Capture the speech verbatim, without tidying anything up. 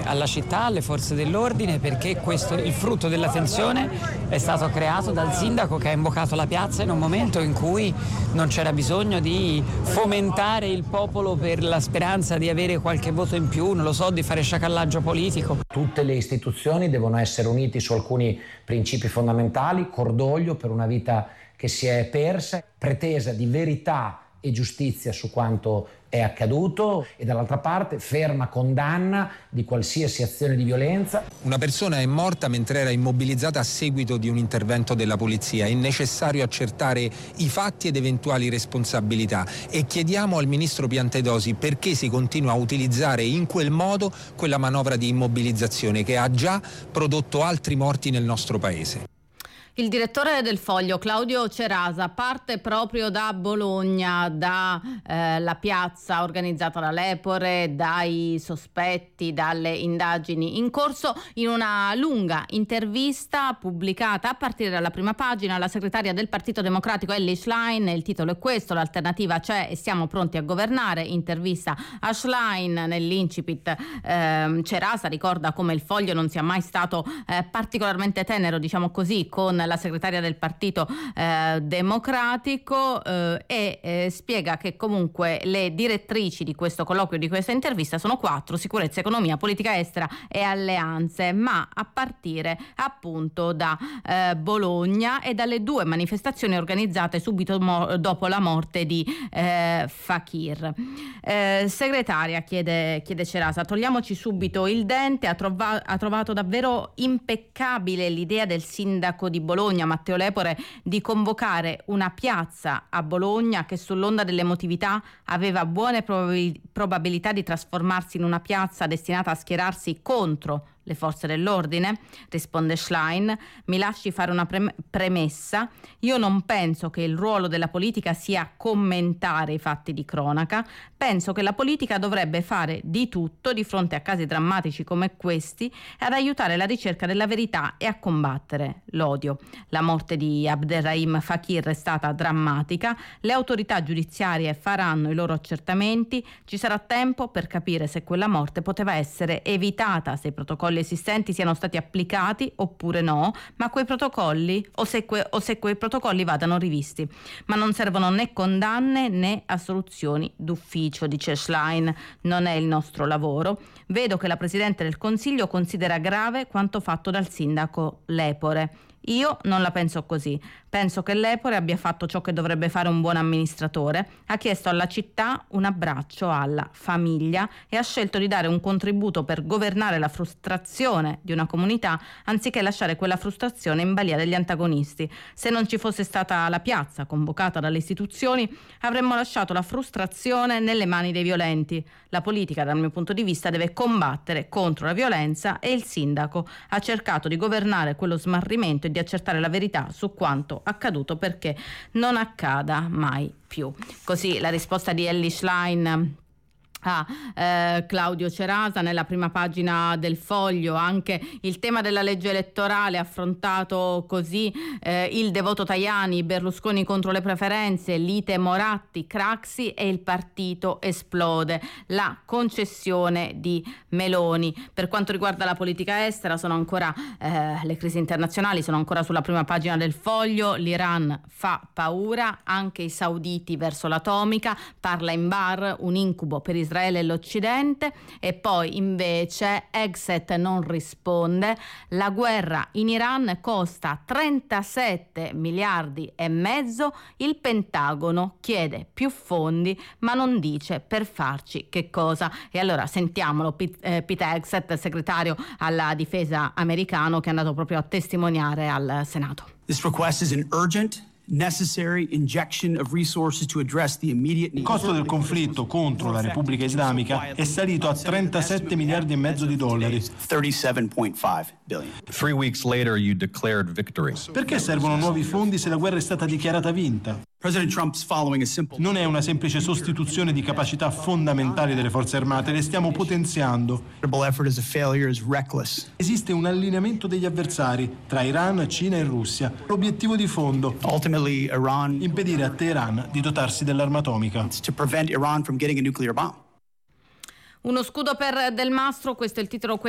alla città, alle forze dell'ordine, perché questo, il frutto della tensione è stato creato dal sindaco che ha invocato la piazza in un momento in cui non c'era bisogno di fomentare il popolo per la speranza di avere qualche voto in più, non lo so, di fare sciacallaggio politico. Tutte le istituzioni devono essere unite su alcuni principi fondamentali: cordoglio per una vita che si è persa, pretesa di verità e giustizia su quanto è accaduto, e dall'altra parte ferma condanna di qualsiasi azione di violenza. Una persona è morta mentre era immobilizzata a seguito di un intervento della polizia. È necessario accertare i fatti ed eventuali responsabilità, e chiediamo al ministro Piantedosi perché si continua a utilizzare in quel modo quella manovra di immobilizzazione che ha già prodotto altri morti nel nostro paese. Il direttore del Foglio, Claudio Cerasa, parte proprio da Bologna, da eh, la piazza organizzata da Lepore, dai sospetti, dalle indagini in corso, in una lunga intervista pubblicata a partire dalla prima pagina alla segretaria del Partito Democratico Elly Schlein. Il titolo è questo: l'alternativa c'è e siamo pronti a governare. Intervista a Schlein. Nell'incipit eh, Cerasa ricorda come il Foglio non sia mai stato eh, particolarmente tenero, diciamo così, con la segretaria del Partito eh, Democratico eh, e eh, spiega che comunque le direttrici di questo colloquio, di questa intervista, sono quattro: sicurezza, economia, politica estera e alleanze, ma a partire appunto da eh, Bologna e dalle due manifestazioni organizzate subito mo- dopo la morte di eh, Fakir. Eh, segretaria, chiede, chiede Cerasa, togliamoci subito il dente. Ha, trova- ha trovato davvero impeccabile l'idea del sindaco di Bologna, Matteo Lepore, di convocare una piazza a Bologna che sull'onda dell'emotività aveva buone prob- probabilità di trasformarsi in una piazza destinata a schierarsi contro le forze dell'ordine. Risponde Schlein: mi lasci fare una pre- premessa, io non penso che il ruolo della politica sia commentare i fatti di cronaca, penso che la politica dovrebbe fare di tutto di fronte a casi drammatici come questi ad aiutare la ricerca della verità e a combattere l'odio. La morte di Abderrahim Fakir è stata drammatica, le autorità giudiziarie faranno i loro accertamenti, ci sarà tempo per capire se quella morte poteva essere evitata, se i protocolli esistenti siano stati applicati oppure no, ma quei protocolli o se, que, o se quei protocolli vadano rivisti. Ma non servono né condanne né assoluzioni d'ufficio, dice Schlein, non è il nostro lavoro. Vedo che la Presidente del Consiglio considera grave quanto fatto dal sindaco Lepore. Io non la penso così. Penso che Lepore abbia fatto ciò che dovrebbe fare un buon amministratore, ha chiesto alla città un abbraccio alla famiglia e ha scelto di dare un contributo per governare la frustrazione di una comunità anziché lasciare quella frustrazione in balia degli antagonisti. Se non ci fosse stata la piazza convocata dalle istituzioni, avremmo lasciato la frustrazione nelle mani dei violenti. La politica, dal mio punto di vista, deve combattere contro la violenza e il sindaco ha cercato di governare quello smarrimento e di accertare la verità su quanto accaduto perché non accada mai più. Così la risposta di Elly Schlein a eh, Claudio Cerasa. Nella prima pagina del Foglio anche il tema della legge elettorale affrontato così: eh, il devoto Tajani, Berlusconi contro le preferenze, lite Moratti, Craxi e il partito esplode, la concessione di Meloni. Per quanto riguarda la politica estera, sono ancora eh, le crisi internazionali sono ancora sulla prima pagina del Foglio. L'Iran fa paura, anche i sauditi verso l'atomica, parla in bar, un incubo per Israele e l'Occidente. E poi invece Exet non risponde, la guerra in Iran costa trentasette miliardi e mezzo, il Pentagono chiede più fondi ma non dice per farci che cosa. E allora sentiamolo, Pete, eh, Pete Exet, segretario alla difesa americano, che è andato proprio a testimoniare al Senato. This request is an urgent necessary injection of resources to address the immediate Il costo del conflitto contro la Repubblica Islamica è salito a trentasette miliardi e mezzo di dollari. thirty-seven point five billion. Three weeks later you declared victory. Perché servono nuovi fondi se la guerra è stata dichiarata vinta? President Trump's following a simple Non è una semplice sostituzione di capacità fondamentali delle forze armate, le stiamo potenziando. effort as a failure is reckless. Esiste un allineamento degli avversari tra Iran, Cina e Russia. L'obiettivo di fondo: Ultimately, Iran impedire a Teheran di dotarsi dell'arma atomica. to prevent Iran from getting a nuclear bomb. Uno scudo per Del Mastro, questo è il titolo